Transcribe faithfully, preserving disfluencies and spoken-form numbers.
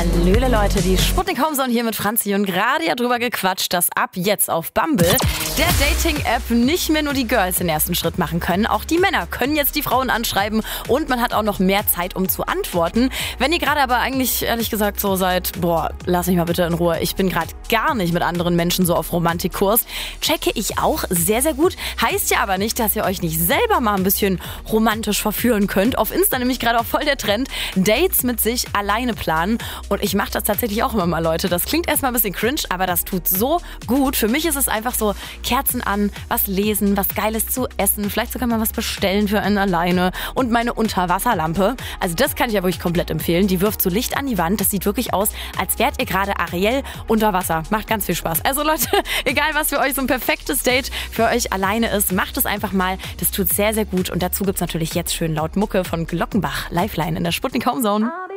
Hallöle Leute, die Sputnik Homezone hier mit Franzi und gerade ja drüber gequatscht, dass ab jetzt auf Bumble, der Dating-App, nicht mehr nur die Girls den ersten Schritt machen können. Auch die Männer können jetzt die Frauen anschreiben und man hat auch noch mehr Zeit, um zu antworten. Wenn ihr gerade aber eigentlich, ehrlich gesagt, so seid, boah, lass mich mal bitte in Ruhe, ich bin gerade gar nicht mit anderen Menschen so auf Romantikkurs, checke ich auch sehr, sehr gut. Heißt ja aber nicht, dass ihr euch nicht selber mal ein bisschen romantisch verführen könnt. Auf Insta nämlich gerade auch voll der Trend, Dates mit sich alleine planen. Und ich mache das tatsächlich auch immer mal, Leute. Das klingt erstmal ein bisschen cringe, aber das tut so gut. Für mich ist es einfach so, Kerzen an, was lesen, was Geiles zu essen, vielleicht sogar mal was bestellen für einen alleine und meine Unterwasserlampe. Also das kann ich ja wirklich komplett empfehlen. Die wirft so Licht an die Wand. Das sieht wirklich aus, als wärt ihr gerade Ariel unter Wasser. Macht ganz viel Spaß. Also Leute, egal was für euch so ein perfektes Date für euch alleine ist, macht es einfach mal. Das tut sehr, sehr gut. Und dazu gibt's natürlich jetzt schön laut Mucke von Glockenbach, Lifeline in der Sputnik Homezone.